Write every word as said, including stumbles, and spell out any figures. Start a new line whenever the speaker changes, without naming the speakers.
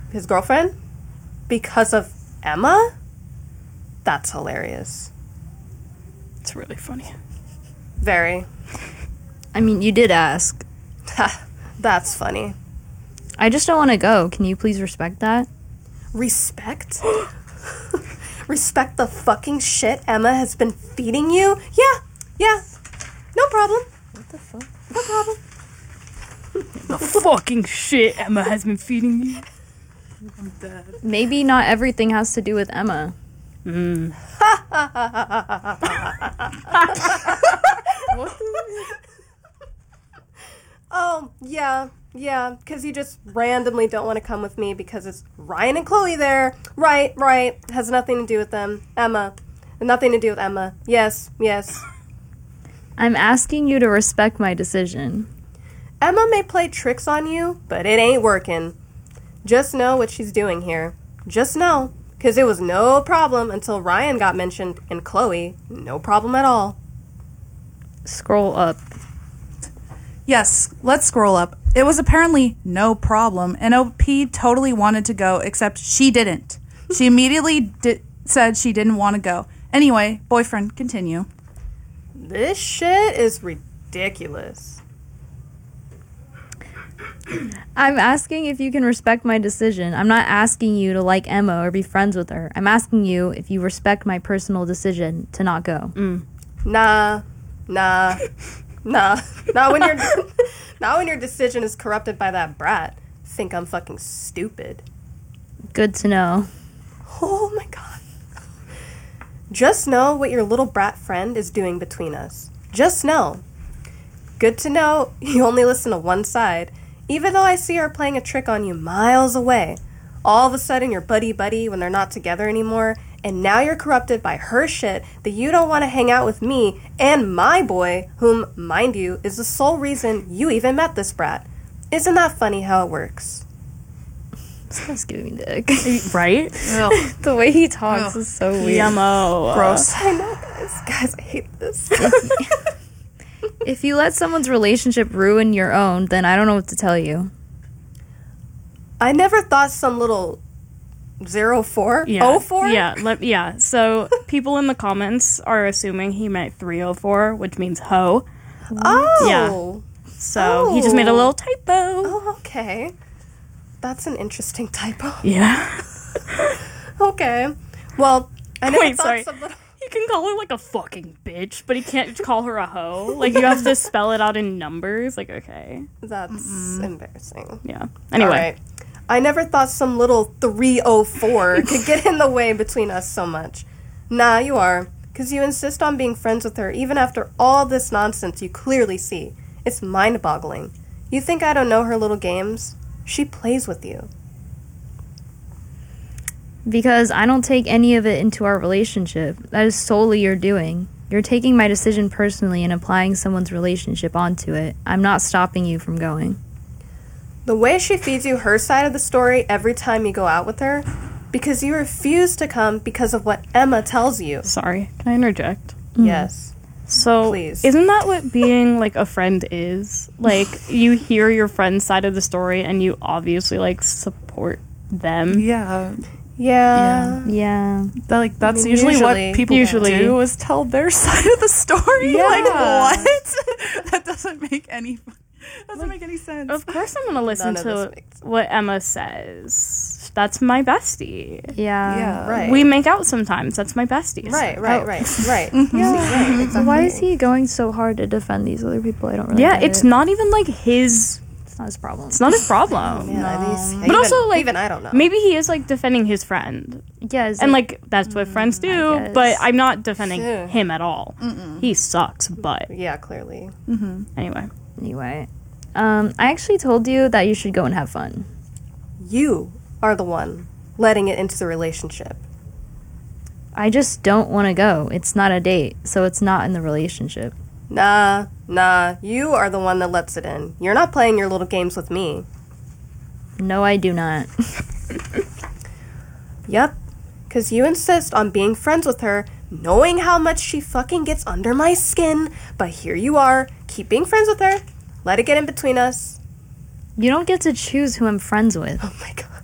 his girlfriend? Because of Emma? That's hilarious.
It's really funny.
Very.
I mean, you did ask.
Ha, that's funny.
I just don't want to go. Can you please respect that?
Respect? Respect the fucking shit Emma has been feeding you? Yeah, yeah. No problem.
What the fuck?
No problem.
The fucking shit Emma has been feeding you. I'm dead.
Maybe not everything has to do with Emma.
Mm.
Oh, yeah, yeah, because you just randomly don't want to come with me because it's Ryan and Chloe there. Right, right. Has nothing to do with them. Emma. Nothing to do with Emma. Yes, yes.
I'm asking you to respect my decision.
Emma may play tricks on you, but it ain't working. Just know what she's doing here. Just know. Because it was no problem until Ryan got mentioned, and Chloe, no problem at all.
Scroll up.
Yes, let's scroll up. It was apparently no problem, and O P totally wanted to go, except she didn't. She immediately di- said she didn't want to go. Anyway, boyfriend, continue.
This shit is ridiculous.
I'm asking if you can respect my decision. I'm not asking you to like Emma or be friends with her. I'm asking you if you respect my personal decision to not go.
Mm.
Nah, nah, nah. Not when your not when your decision is corrupted by that brat. Think I'm fucking stupid.
Good to know.
Oh my god. Just know what your little brat friend is doing between us. Just know. Good to know you only listen to one side. Even though I see her playing a trick on you miles away. All of a sudden you're buddy-buddy when they're not together anymore, and now you're corrupted by her shit that you don't want to hang out with me and my boy, whom, mind you, is the sole reason you even met this brat. Isn't that funny how it works?
This guy's giving me dick.
Right?
The way he talks is so weird.
Yummo.
Gross.
I know, guys. Guys, I hate this.
If you let someone's relationship ruin your own, then I don't know what to tell you.
I never thought some little zero four?
Yeah.
oh four?
Yeah. Let, yeah. So people in the comments are assuming he meant three oh four, which means hoe.
Oh.
Yeah. So he just made a little typo.
Oh, okay. That's an interesting typo.
Yeah.
Okay. Well, I never
Wait,
thought
sorry.
some little...
He can call her like a fucking bitch, but he can't call her a hoe. Like you have to spell it out in numbers. Like, okay.
That's Mm-mm. embarrassing.
Yeah. Anyway.
All right. I never thought some little three oh four could get in the way between us so much. Nah, you are. Because you insist on being friends with her even after all this nonsense you clearly see. It's mind-boggling. You think I don't know her little games? She plays with you.
Because I don't take any of it into our relationship. That is solely your doing. You're taking my decision personally and applying someone's relationship onto it. I'm not stopping you from going.
The way she feeds you her side of the story every time you go out with her, because you refuse to come because of what Emma tells you.
Sorry. Can I interject?
Yes.
So,
Please.
Isn't that what being, like, a friend is? Like, you hear your friend's side of the story, and you obviously, like, support them.
Yeah.
Yeah.
Yeah.
That, like, that's
I mean,
usually,
usually-
what people
Usually.
do is tell their side of the story.
Yeah.
Like, what? That doesn't make any doesn't make any sense.
Of course I'm going to listen
None of this
to
makes sense.
what Emma says. That's my bestie.
Yeah.
Yeah.
Right.
We make out sometimes. That's my bestie.
Right, right, right, right.
Yeah.
Right, exactly.
Why is he going so hard to defend these other people? I don't really
Yeah,
get
it's
it.
not even, like, his...
It's not his problem.
It's not his problem.
Yeah, these,
But
even,
also, like,
even I don't know.
Maybe he is, like, defending his friend.
Yeah, is
And,
it-
like, that's what friends do,
guess.
but I'm not defending
Yeah.
him at all. He sucks, but
Yeah, clearly.
anyway.
Anyway. Um, I actually told you that you should go and have fun.
You are the one letting it into the relationship.
I just don't want to go. It's not a date, so it's not in the relationship.
Nah, nah, you are the one that lets it in. You're not playing your little games with me.
No, I do not.
Yep, because you insist on being friends with her, knowing how much she fucking gets under my skin, but here you are, keep being friends with her, let it get in between us.
You don't get to choose who I'm friends with.
Oh my god.